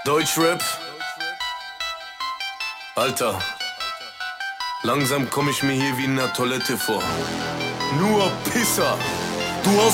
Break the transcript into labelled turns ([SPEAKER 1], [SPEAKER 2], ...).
[SPEAKER 1] Deutschrap? Alter, langsam komm ich mir hier wie in einer Toilette vor. Nur Pisser. Du hast